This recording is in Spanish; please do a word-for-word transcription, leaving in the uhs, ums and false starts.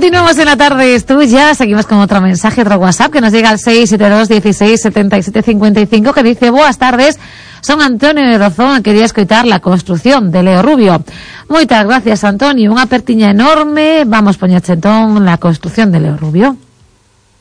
Continuamos en la tarde, es tuya. Seguimos con otro mensaje, otro WhatsApp que nos llega al seis siete dos, dieciséis, setenta y siete cincuenta y cinco, que dice: boas tardes, son Antonio de Rozón, quería escoitar la construcción de Leo Rubio. Moitas gracias, Antonio, unha pertiña enorme. Vamos poñerche entón la construcción de Leo Rubio.